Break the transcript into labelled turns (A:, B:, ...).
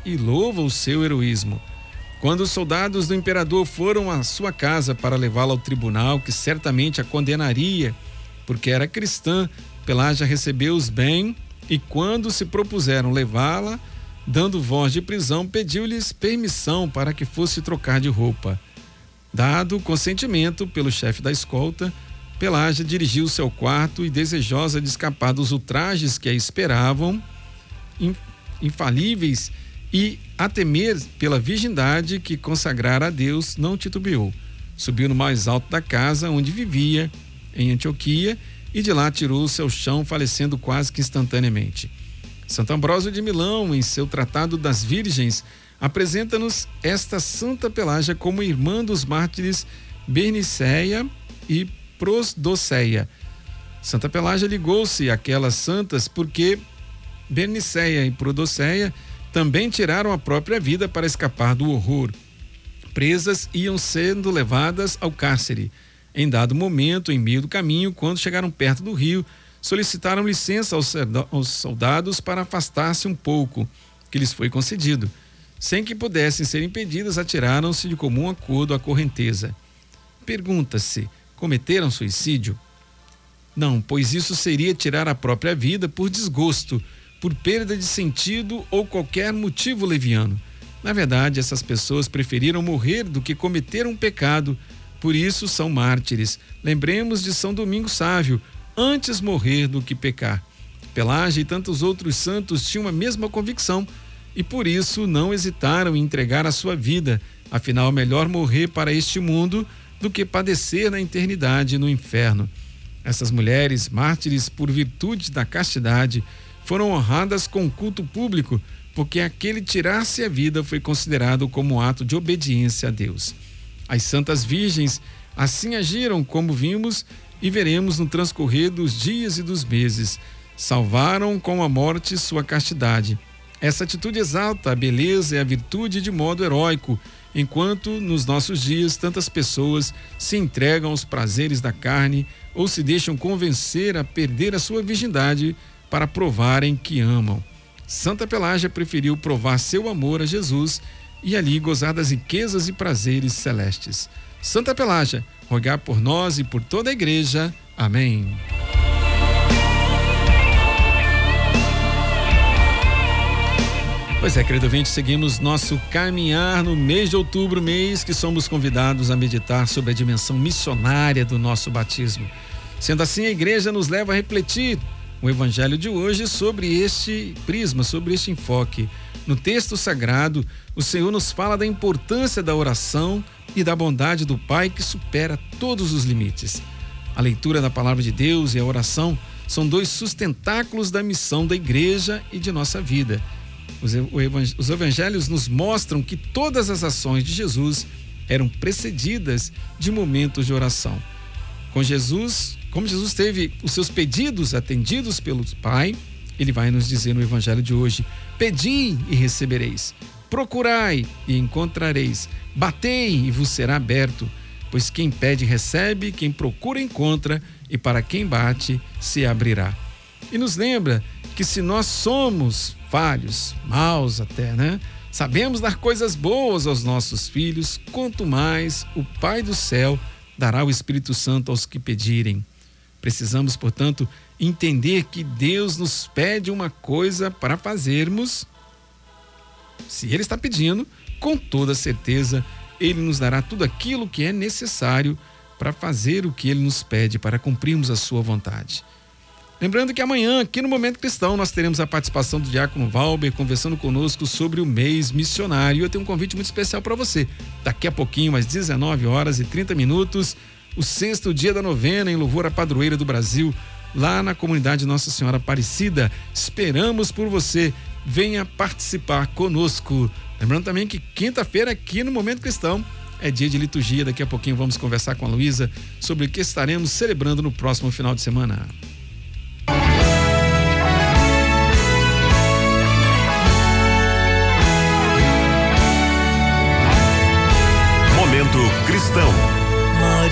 A: e louva o seu heroísmo. Quando os soldados do imperador foram à sua casa para levá-la ao tribunal, que certamente a condenaria, porque era cristã, Pelágia recebeu-os bem e, quando se propuseram levá-la, dando voz de prisão, pediu-lhes permissão para que fosse trocar de roupa. Dado o consentimento pelo chefe da escolta, Pelágia dirigiu-se ao quarto e, desejosa de escapar dos ultrajes que a esperavam, infalíveis, e a temer pela virgindade que consagrara a Deus, não titubeou. Subiu no mais alto da casa onde vivia, em Antioquia, e de lá tirou-se ao chão, falecendo quase que instantaneamente. Santo Ambrósio de Milão, em seu Tratado das Virgens, apresenta-nos esta Santa Pelágia como irmã dos mártires Berniceia e Prosdoceia. Santa Pelágia ligou-se àquelas santas porque Berniceia e Prosdoceia também tiraram a própria vida para escapar do horror. Presas, iam sendo levadas ao cárcere. Em dado momento, em meio do caminho, quando chegaram perto do rio, solicitaram licença aos soldados para afastar-se um pouco, que lhes foi concedido. Sem que pudessem ser impedidas, atiraram-se de comum acordo à correnteza. Pergunta-se: cometeram suicídio? Não, pois isso seria tirar a própria vida por desgosto, por perda de sentido ou qualquer motivo leviano. Na verdade, essas pessoas preferiram morrer do que cometer um pecado, por isso são mártires. Lembremos de São Domingos Sávio: antes morrer do que pecar. Pelágia e tantos outros santos tinham a mesma convicção e por isso não hesitaram em entregar a sua vida. Afinal, melhor morrer para este mundo do que padecer na eternidade no inferno. Essas mulheres, mártires por virtude da castidade, foram honradas com culto público, porque aquele tirar-se a vida foi considerado como um ato de obediência a Deus. As santas virgens assim agiram, como vimos e veremos no transcorrer dos dias e dos meses. Salvaram com a morte sua castidade. Essa atitude exalta a beleza e a virtude de modo heróico, enquanto nos nossos dias tantas pessoas se entregam aos prazeres da carne ou se deixam convencer a perder a sua virgindade para provarem que amam. Santa Pelágia preferiu provar seu amor a Jesus e ali gozar das riquezas e prazeres celestes. Santa Pelágia, rogai por nós e por toda a igreja. Amém. Pois é, querido ouvinte, seguimos nosso caminhar no mês de outubro, mês que somos convidados a meditar sobre a dimensão missionária do nosso batismo. Sendo assim, a igreja nos leva a refletir o evangelho de hoje sobre este prisma, sobre este enfoque. No texto sagrado, o Senhor nos fala da importância da oração e da bondade do Pai que supera todos os limites. A leitura da palavra de Deus e a oração são dois sustentáculos da missão da igreja e de nossa vida. Os evangelhos nos mostram que todas as ações de Jesus eram precedidas de momentos de oração. Como Jesus teve os seus pedidos atendidos pelo Pai, ele vai nos dizer no evangelho de hoje: pedi e recebereis, procurai e encontrareis, batei e vos será aberto, pois quem pede recebe, quem procura encontra, e para quem bate se abrirá. E nos lembra que se nós somos falhos, maus até, sabemos dar coisas boas aos nossos filhos, quanto mais o Pai do céu dará o Espírito Santo aos que pedirem. Precisamos, portanto, entender que Deus nos pede uma coisa para fazermos. Se Ele está pedindo, com toda certeza, Ele nos dará tudo aquilo que é necessário para fazer o que Ele nos pede, para cumprirmos a sua vontade. Lembrando que amanhã, aqui no Momento Cristão, nós teremos a participação do diácono Valber conversando conosco sobre o mês missionário. Eu tenho um convite muito especial para você. Daqui a pouquinho, às 19h30, o 6º dia da novena em louvor à padroeira do Brasil, lá na comunidade Nossa Senhora Aparecida. Esperamos por você. Venha participar conosco. Lembrando também que quinta-feira, aqui no Momento Cristão, é dia de liturgia. Daqui a pouquinho vamos conversar com a Luísa sobre o que estaremos celebrando no próximo final de semana.
B: Momento Cristão.